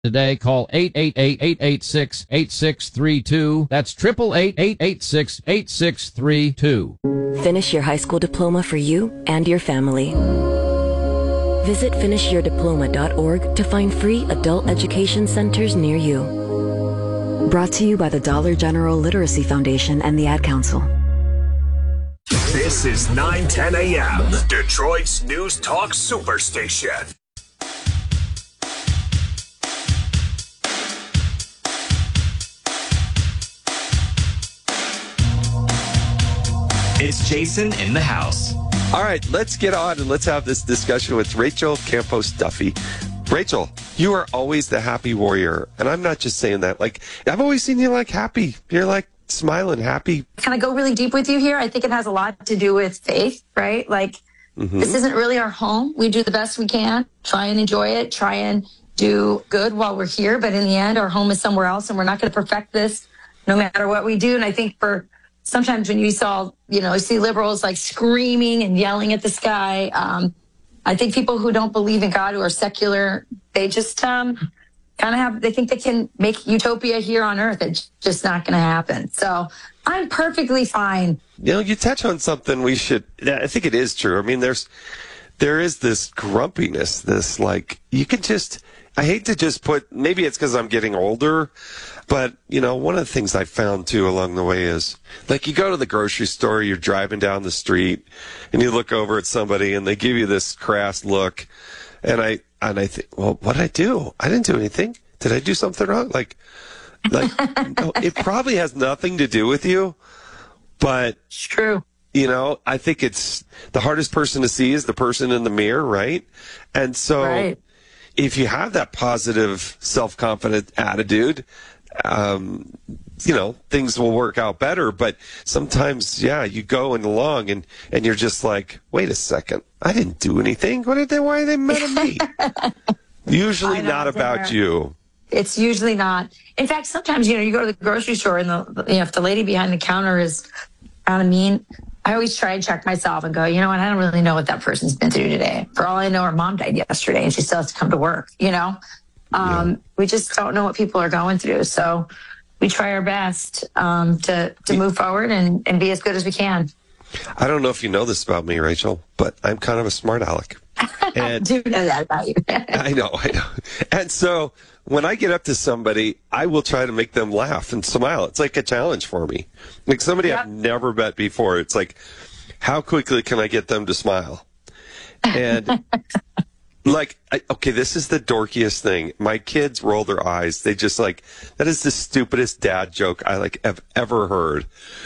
Today, call 888-886-8632. That's 888-886-8632. Finish your high school diploma for you and your family. Visit finishyourdiploma.org to find free adult education centers near you. Brought to you by the Dollar General Literacy Foundation and the Ad Council. This is 910 AM, Detroit's News Talk Superstation. It's Jason in the house. All right, let's get on and let's have this discussion with Rachel Campos Duffy. Rachel, you are always the happy warrior. And I'm not just saying that. Like, I've always seen you like happy. You're like smiling, happy. Can I go really deep with you here? I think it has a lot to do with faith, right? Like, This isn't really our home. We do the best we can, try and enjoy it, try and do good while we're here. But in the end, our home is somewhere else, and we're not going to perfect this no matter what we do. And I think for sometimes when you see liberals like screaming and yelling at the sky, I think people who don't believe in God, who are secular, they just they think they can make utopia here on earth. It's just not going to happen. So I'm perfectly fine. You know, you touch on something I think it is true. I mean, there is this grumpiness, this like, I hate to just maybe it's because I'm getting older, but, one of the things I found, too, along the way is, like, you go to the grocery store, you're driving down the street, and you look over at somebody, and they give you this crass look, and I think, well, what did I do? I didn't do anything. Did I do something wrong? Like, no, it probably has nothing to do with you, but... It's true. I think it's the hardest person to see is the person in the mirror, right? And so... Right. If you have that positive, self-confident attitude, things will work out better. But sometimes, you go along and you're just like, wait a second, I didn't do anything. Why are they mad at me? Usually not about you. It's usually not. In fact, sometimes, you go to the grocery store and if the lady behind the counter is kind of mean, I always try and check myself and go, you know what, I don't really know what that person's been through today. For all I know, her mom died yesterday and she still has to come to work, We just don't know what people are going through. So we try our best to move forward and be as good as we can. I don't know if you know this about me, Rachel, but I'm kind of a smart aleck. I do know that about you. I know. And so when I get up to somebody, I will try to make them laugh and smile. It's like a challenge for me. Like somebody I've never met before. It's like, how quickly can I get them to smile? And this is the dorkiest thing. My kids roll their eyes. They just that is the stupidest dad joke I have ever heard.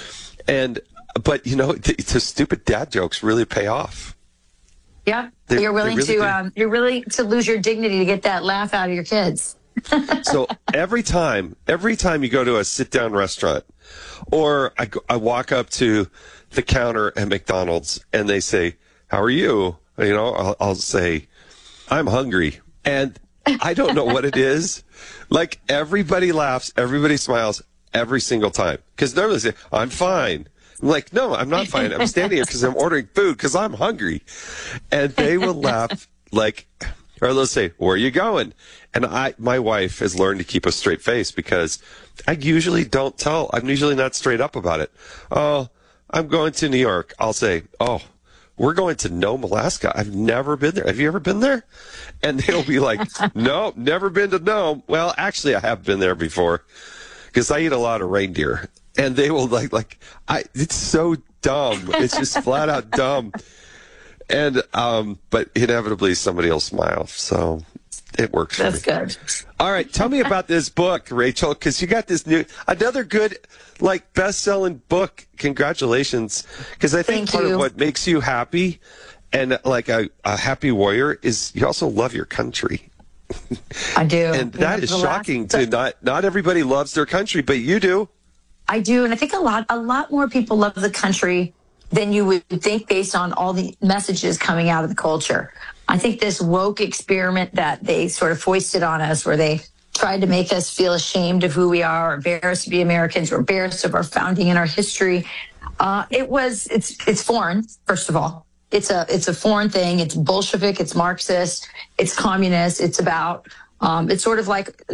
But the stupid dad jokes really pay off. Yeah, you're willing to lose your dignity to get that laugh out of your kids. So every time you go to a sit-down restaurant, or I walk up to the counter at McDonald's and they say, "How are you?" I'll say, "I'm hungry," and I don't know what it is. Like everybody laughs, everybody smiles every single time because normally they say, "I'm fine." I'm like, no, I'm not fine. I'm standing here because I'm ordering food because I'm hungry. And they will laugh or they'll say, "Where are you going?" And my wife has learned to keep a straight face because I usually don't tell. I'm usually not straight up about it. "Oh, I'm going to New York." I'll say, "Oh, we're going to Nome, Alaska. I've never been there. Have you ever been there?" And they'll be like, "No, never been to Nome." Well, actually, I have been there before because I eat a lot of reindeer. And they will it's so dumb. It's just flat out dumb. And, but inevitably somebody will smile. So it works. That's good. All right. Tell me about this book, Rachel, because you got this another good, best-selling book. Congratulations. Because I think part of what makes you happy and a happy warrior is you also love your country. I do. And that is shocking to not everybody loves their country, but you do. I do, and I think a lot more people love the country than you would think based on all the messages coming out of the culture. I think this woke experiment that they sort of foisted on us, where they tried to make us feel ashamed of who we are, or embarrassed to be Americans, or embarrassed of our founding and our history. It's foreign, first of all. It's a foreign thing. It's Bolshevik. It's Marxist. It's communist. It's about It's sort of like